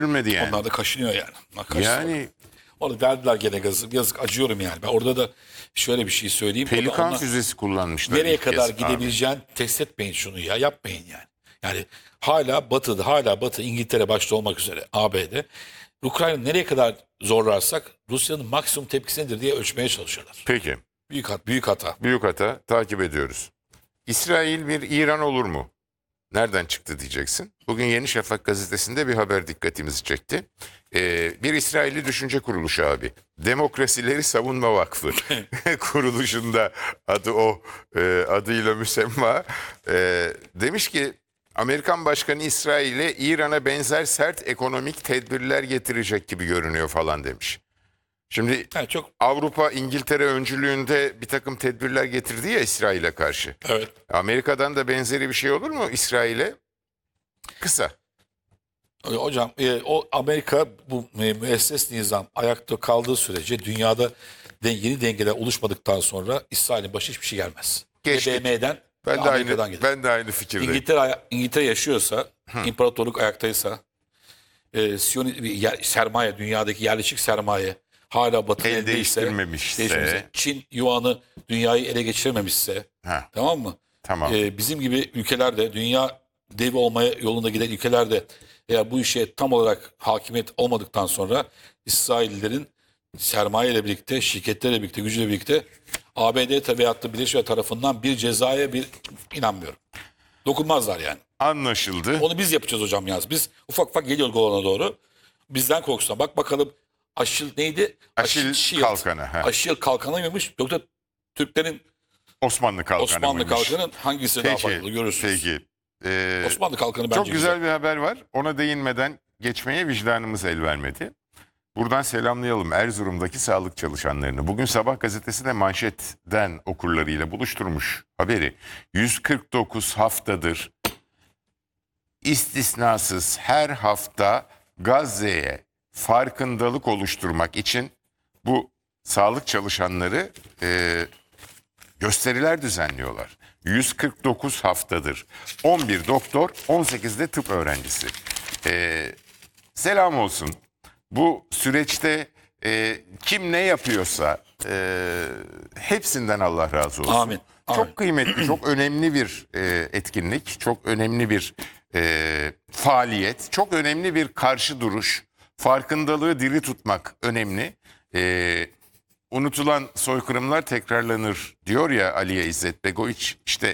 Bilmedi yani. Onlar da kaşınıyor yani. Yani Onu verdiler gene gazı. Yazık, acıyorum yani. Ben orada da şöyle bir şey söyleyeyim. O da Pelikan füzesi kullanmışlar nereye ilk kadar kez. gidebileceğini test etmeyin şunu ya. Yapmayın yani. Yani hala Batı, İngiltere başta olmak üzere ABD, Ukrayna nereye kadar zorlarsak Rusya'nın maksimum tepkisi nedir diye ölçmeye çalışıyorlar. Peki. Büyük hata. Büyük hata, takip ediyoruz. İsrail bir İran olur mu? Nereden çıktı diyeceksin. Bugün Yeni Şafak gazetesinde bir haber dikkatimizi çekti. Bir İsrailli düşünce kuruluşu abi. Demokrasileri Savunma Vakfı kuruluşunda adı o, adıyla müsemma. Demiş ki Amerikan Başkanı İsrail'e İran'a benzer sert ekonomik tedbirler getirecek gibi görünüyor falan demiş. Şimdi Yani çok, Avrupa İngiltere öncülüğünde bir takım tedbirler getirdi ya İsrail'e karşı. evet. Amerika'dan da benzeri bir şey olur mu İsrail'e? Kısa. Hocam o Amerika bu müesses nizam ayakta kaldığı sürece dünyada yeni dengeler oluşmadıktan sonra İsrail'in başı hiçbir şey gelmez. Geçtik. BM'den ve Ben de Amerika'dan aynı gelir. ben de aynı fikirdeyim. İngiltere yaşıyorsa, imparatorluk ayaktaysa, sermaye, dünyadaki yerleşik sermaye hala Batı'nın El eldeyse, değiştirmemişse. Çin yuanı dünyayı ele geçirememişse, Ha, tamam mı? tamam. Bizim gibi ülkelerde, dünya devi olmaya yolunda giden ülkelerde eğer bu işe tam olarak hakimiyet olmadıktan sonra İsraillerin sermayeyle birlikte, şirketlerle birlikte, gücüyle birlikte ABD veyahut da Birleşik Devletler tarafından bir cezaya inanmıyorum. Dokunmazlar yani. Anlaşıldı. Onu biz yapacağız hocam yaz. Biz ufak ufak geliyoruz golana doğru. Bizden korksun. Bak bakalım Aşil neydi? Aşil Shield. kalkanı. Ha. Aşil kalkanı mıymış? Yoksa Türklerin Osmanlı kalkanı Osmanlı mıymış? kalkanın hangisi daha farklı görürsünüz. Peki. Osmanlı kalkanı bence Çok güzel bir haber var. Ona değinmeden geçmeye vicdanımız el vermedi. Buradan selamlayalım Erzurum'daki sağlık çalışanlarını. Bugün Sabah gazetesi de manşetten okurlarıyla buluşturmuş haberi. 149 haftadır istisnasız her hafta Gazze'ye farkındalık oluşturmak için bu sağlık çalışanları gösteriler düzenliyorlar. 149 haftadır 11 doktor, 18 de tıp öğrencisi. Selam olsun. Bu süreçte kim ne yapıyorsa hepsinden Allah razı olsun. Amin. Amin. Çok kıymetli, çok önemli bir etkinlik, çok önemli bir faaliyet, çok önemli bir karşı duruş. Farkındalığı diri tutmak önemli. Unutulan soykırımlar tekrarlanır diyor ya Aliye İzzet Begoviç. İşte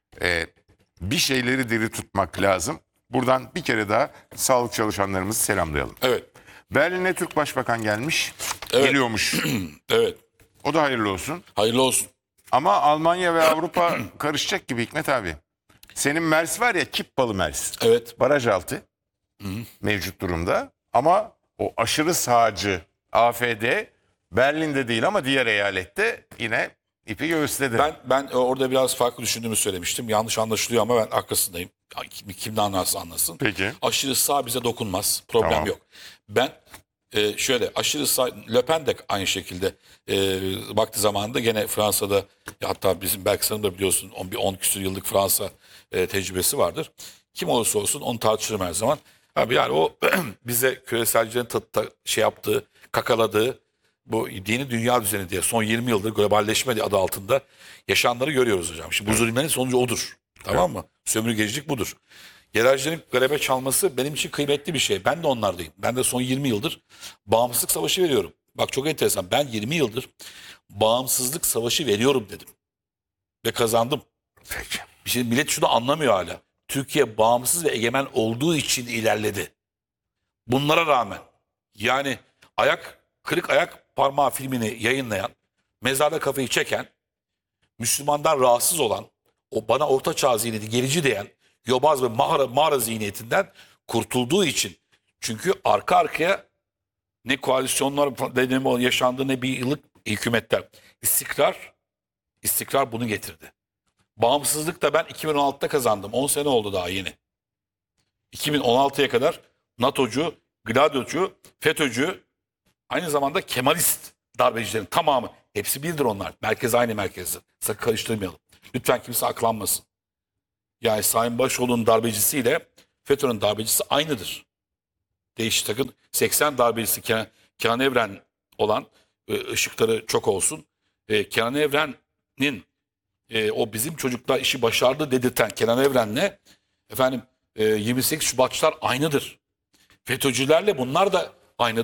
bir şeyleri diri tutmak lazım. Buradan bir kere daha sağlık çalışanlarımızı selamlayalım. Evet. Berlin'e Türk Başbakan gelmiş. Evet. Geliyormuş. Evet. O da hayırlı olsun. Hayırlı olsun. Ama Almanya ve Avrupa karışacak gibi Hikmet abi. Senin Mers var ya, Kippalı Mers. Evet. Baraj altı mevcut durumda. Ama o aşırı sağcı AfD Berlin'de değil ama diğer eyalette yine ipi göğüsledi. Ben orada biraz farklı düşündüğümü söylemiştim. Yanlış anlaşılıyor ama ben arkasındayım. Kim de anlarsa anlasın. Peki. Aşırı sağ bize dokunmaz. Problem Tamam. yok. Ben şöyle aşırı sağ, Le Pen de aynı şekilde vakti zamanında gene Fransa'da, hatta bizim belki sanırım da biliyorsun 10 küsur yıllık Fransa tecrübesi vardır. Kim olursa olsun onu tartışırım her zaman. Abi yani o bize küreselcilerin şey yaptığı, kakaladığı bu yeni dünya düzeni diye son 20 yıldır globalleşme adı altında yaşananları görüyoruz hocam. Şimdi bu zulümlerin sonucu odur. Tamam mı? Sömürgecilik budur. Yerelcilerin galebe çalması benim için kıymetli bir şey. Ben de onlardayım. Ben de son 20 yıldır bağımsızlık savaşı veriyorum. Bak çok enteresan. Ben 20 yıldır bağımsızlık savaşı veriyorum dedim. Ve kazandım. Peki. Bir şey, millet şunu anlamıyor hala. Türkiye bağımsız ve egemen olduğu için ilerledi. Bunlara rağmen yani kırık ayak parmağı filmini yayınlayan, mezarda kafayı çeken, Müslümandan rahatsız olan, o bana orta çağ zihniyeti gerici diyen, yobaz ve mağara zihniyetinden kurtulduğu için. Çünkü arka arkaya ne koalisyonlar yaşandı ne bir yıllık hükümetler. İstikrar bunu getirdi. Bağımsızlık da ben 2016'da kazandım. 10 sene oldu daha yeni. 2016'ya kadar NATO'cu, Gladyo'cu, FETÖ'cü, aynı zamanda Kemalist darbecilerin tamamı. Hepsi birdir onlar. Merkez aynı merkezdir. Sakın karıştırmayalım. Lütfen kimse aklanmasın. Yani Sayın Başoğlu'nun darbecisiyle FETÖ'nün darbecisi aynıdır. değişik takım 80 darbelisi Kenan Evren olan ışıkları çok olsun. Kenan Evren'in o bizim çocuklar işi başardı dedirten Kenan Evren'le efendim 28 Şubatçılar aynıdır. FETÖ'cülerle bunlar da